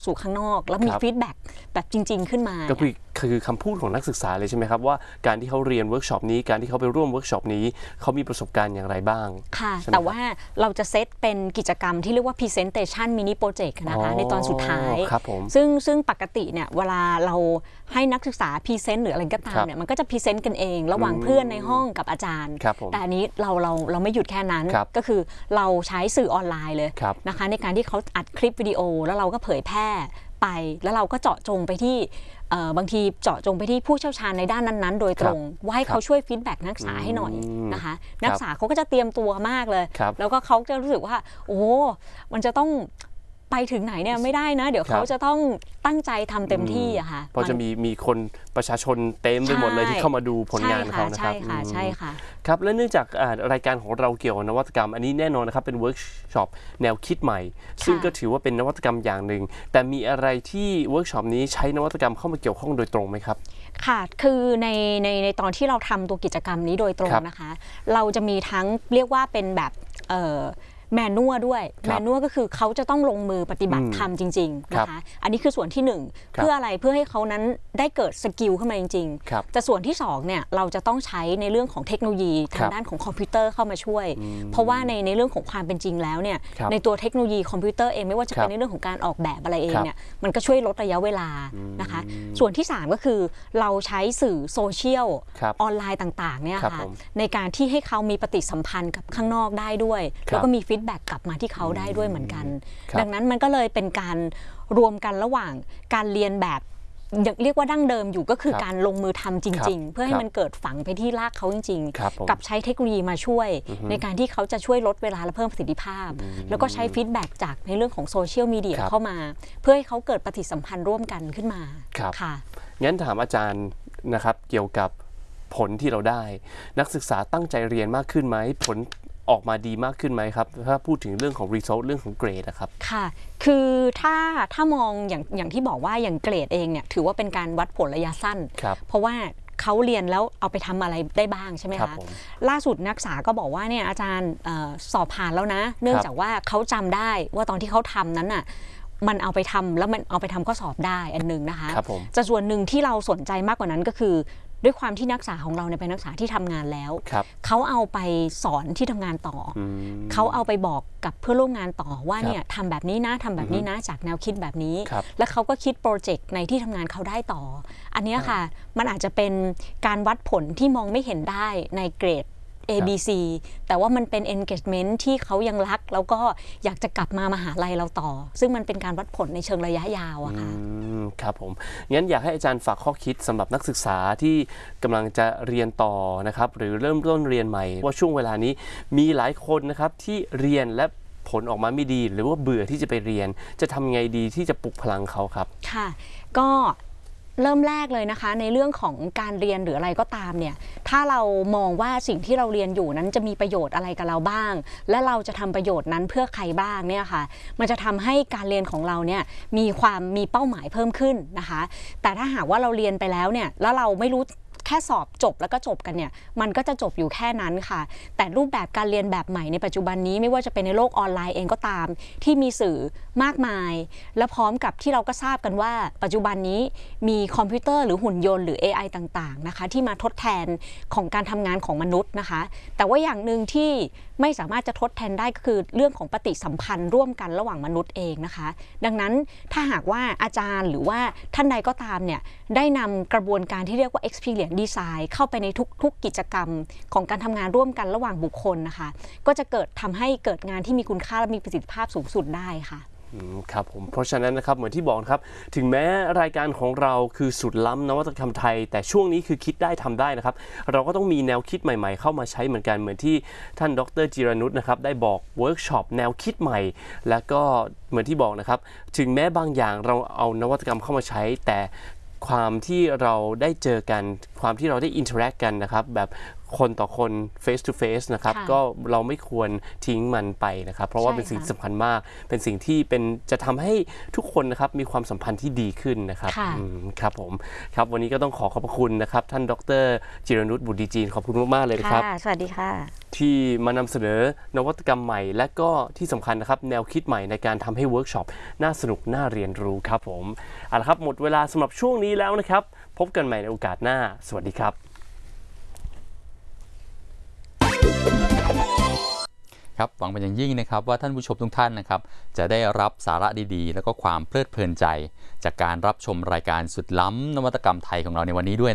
สู่ข้างนอกแล้วมีฟีดแบ็กแบบจริงๆขึ้นมาก็คือคำพูดของนักศึกษาเลยใช่ไหมครับว่าการที่เขาเรียนเวิร์กช็อปนี้การที่เขาไปร่วมเวิร์กช็อปนี้เขามีประสบการณ์อย่างไรบ้างค่ะแต่ว่าเราจะเซตเป็นกิจกรรมที่เรียกว่า Presentation Mini Project นะคะในตอนสุดท้ายซึ่งปกติเนี่ยเวลาเราให้นักศึกษาพรีเซนต์หรืออะไรก็ตามเนี่ยมันก็จะพรีเซนต์กันเองระหว่างเพื่อนในห้องกับอาจารย์แต่อันนี้เราไม่หยุดแค่นั้นก็คือเราใช้สื่อออนไลน์เลยนะคะในการที่เขาอัดคลิปวิดีโอแล้วเราก็เผยแพร่ไปแล้วเราก็เจาะจงไปที่บางทีเจาะจงไปที่ผู้เชี่ยวชาญในด้านนั้นๆโดยตรงว่าให้เขาช่วยฟีดแบ็กนักศึกษาให้หน่อยนะคะนักศึกษาเขาก็จะเตรียมตัวมากเลยแล้วก็เขาจะรู้สึกว่าโอ้มันจะต้องไปถึงไหนเนี่ยไม่ได้นะเดี๋ยวเขาจะต้องตั้งใจทำเต็มที่อะค่ะเพราะจะมีคนประชาชนเต็มไปหมดเลยที่เข้ามาดูผลงานเขานะครับใช่ค่ะครับและเนื่องจากรายการของเราเกี่ยวกับนวัตกรรมอันนี้แน่นอนนะครับเป็นเวิร์กช็อปแนวคิดใหม่ซึ่งก็ถือว่าเป็นนวัตกรรมอย่างหนึ่งแต่มีอะไรที่เวิร์กช็อปนี้ใช้นวัตกรรมเข้ามาเกี่ยวข้องโดยตรงไหมครับค่ะคือในตอนที่เราทำตัวกิจกรรมนี้โดยตรงนะคะเราจะมีทั้งเรียกว่าเป็นแบบแมนนัวด้วยแมนนัวก็คือเขาจะต้องลงมือปฏิบัติทำจริงๆนะคะอันนี้คือส่วนที่1เพื่ออะไรเพื่อให้เขานั้นได้เกิดสกิลขึ้นมาจริงๆแต่ส่วนที่2เนี่ยเราจะต้องใช้ในเรื่องของเทคโนโลยีทางด้านของคอมพิวเตอร์เข้ามาช่วยเพราะว่าในเรื่องของความเป็นจริงแล้วเนี่ยในตัวเทคโนโลยีคอมพิวเตอร์เองไม่ว่าจะเป็นในเรื่องของการออกแบบอะไรเองเนี่ยมันก็ช่วยลดระยะเวลานะคะส่วนที่3ก็คือเราใช้สื่อโซเชียลออนไลน์ต่างๆเนี่ยค่ะในการที่ให้เขามีปฏิสัมพันธ์กับข้างนอกได้ด้วยแล้วก็มีฟีดแบ็กกลับมาที่เขาได้ด้วยเหมือนกันดังนั้นมันก็เลยเป็นการรวมกันระหว่างการเรียนแบบเรียกว่าดั้งเดิมอยู่ก็คือการลงมือทำจริงๆเพื่อให้มันเกิดฝังไปที่รากเขาจริงๆกับใช้เทคโนโลยีมาช่วยในการที่เขาจะช่วยลดเวลาและเพิ่มประสิทธิภาพแล้วก็ใช้ฟีดแบ็กจากในเรื่องของโซเชียลมีเดียเข้ามาเพื่อให้เขาเกิดปฏิสัมพันธ์ร่วมกันขึ้นมาค่ะงั้นถามอาจารย์นะครับเกี่ยวกับผลที่เราได้นักศึกษาตั้งใจเรียนมากขึ้นไหมผลออกมาดีมากขึ้นไหมครับถ้าพูดถึงเรื่องของ result เรื่องของเกรดนะครับค่ะคือถ้ามองอย่างที่บอกว่าอย่างเกรดเองเนี่ยถือว่าเป็นการวัดผลระยะสั้นเพราะว่าเขาเรียนแล้วเอาไปทำอะไรได้บ้างใช่ไหมคะล่าสุดนักศึกษาก็บอกว่าเนี่ยอาจารย์สอบผ่านแล้วนะเนื่องจากว่าเขาจำได้ว่าตอนที่เขาทำนั้นน่ะมันเอาไปทำแล้วมันเอาไปทำข้อสอบได้อันนึงนะคะแต่ส่วนหนึ่งที่เราสนใจมากกว่านั้นก็คือด้วยความที่นักศึกษาของเราเป็นนักศึกษาที่ทำงานแล้วเขาเอาไปสอนที่ทำงานต่อเขาเอาไปบอกกับเพื่อนร่วมงานต่อว่าเนี่ยทำแบบนี้นะทำแบบนี้นะจากแนวคิดแบบนี้แล้วเขาก็คิดโปรเจกต์ในที่ทำงานเขาได้ต่ออันนี้ค่ะมันอาจจะเป็นการวัดผลที่มองไม่เห็นได้ในเกรดABC แต่ว่ามันเป็น engagement ที่เขายังรักแล้วก็อยากจะกลับมามหาลัยเราต่อซึ่งมันเป็นการวัดผลในเชิงระยะยาวอะค่ะครับผมงั้นอยากให้อาจารย์ฝากข้อคิดสำหรับนักศึกษาที่กำลังจะเรียนต่อนะครับหรือเริ่มต้นเรียนใหม่ว่าช่วงเวลานี้มีหลายคนนะครับที่เรียนและผลออกมาไม่ดีหรือว่าเบื่อที่จะไปเรียนจะทำไงดีที่จะปลุกพลังเขาครับค่ะก็เริ่มแรกเลยนะคะในเรื่องของการเรียนหรืออะไรก็ตามเนี่ยถ้าเรามองว่าสิ่งที่เราเรียนอยู่นั้นจะมีประโยชน์อะไรกับเราบ้างและเราจะทำประโยชน์นั้นเพื่อใครบ้างเนี่ยค่ะมันจะทำให้การเรียนของเราเนี่ยมีเป้าหมายเพิ่มขึ้นนะคะแต่ถ้าหากว่าเราเรียนไปแล้วเนี่ยแล้วเราไม่รู้แค่สอบจบแล้วก็จบกันเนี่ยมันก็จะจบอยู่แค่นั้นค่ะแต่รูปแบบการเรียนแบบใหม่ในปัจจุบันนี้ไม่ว่าจะเป็นในโลกออนไลน์เองก็ตามที่มีสื่อมากมายและพร้อมกับที่เราก็ทราบกันว่าปัจจุบันนี้มีคอมพิวเตอร์หรือหุ่นยนต์หรือ AI ต่างๆนะคะที่มาทดแทนของการทำงานของมนุษย์นะคะแต่ว่าอย่างหนึ่งที่ไม่สามารถจะทดแทนได้ก็คือเรื่องของปฏิสัมพันธ์ร่วมกันระหว่างมนุษย์เองนะคะดังนั้นถ้าหากว่าอาจารย์หรือว่าท่านใดก็ตามเนี่ยได้นำกระบวนการที่เรียกว่า experience design เข้าไปในทุกกิจกรรมของการทำงานร่วมกันระหว่างบุคคลนะคะก็จะทำให้เกิดงานที่มีคุณค่าและมีประสิทธิภาพสูงสุดได้ค่ะครับผมเพราะฉะนั้นนะครับเหมือนที่บอกครับถึงแม้รายการของเราคือสุดล้ำนวัตกรรมไทยแต่ช่วงนี้คือคิดได้ทำได้นะครับเราก็ต้องมีแนวคิดใหม่ๆเข้ามาใช้เหมือนกันเหมือนที่ท่านดร.จิรนุชนะครับได้บอกเวิร์กช็อปแนวคิดใหม่แล้วก็เหมือนที่บอกนะครับถึงแม้บางอย่างเราเอานวัตกรรมเข้ามาใช้แต่ความที่เราได้เจอกันความที่เราได้อินเทอร์แอคกันนะครับแบบคนต่อคน face to face นะครับก็เราไม่ควรทิ้งมันไปนะครับเพราะว่าเป็นสิ่งสำคัญมากเป็นสิ่งที่จะทำให้ทุกคนนะครับมีความสัมพันธ์ที่ดีขึ้นนะครับครับผมครับวันนี้ก็ต้องขอบพระคุณนะครับท่านดร.จิรนุชบุตรดีจีนขอบคุณมากๆเลยนะครับสวัสดีค่ะที่มานำเสนอนวัตกรรมใหม่และก็ที่สำคัญนะครับแนวคิดใหม่ในการทำให้เวิร์กช็อปน่าสนุกน่าเรียนรู้ครับผมเอาละครับหมดเวลาสำหรับช่วงนี้แล้วนะครับพบกันใหม่ในโอกาสหน้าสวัสดีครับครับหวังเป็นอย่างยิ่งนะครับว่าท่านผู้ชมทุกท่านนะครับจะได้รับสาระดีๆแล้วก็ความเพลิดเพลินใจจากการรับชมรายการสุดล้ำนวัตกรรมไทยของเราในวันนี้ด้วย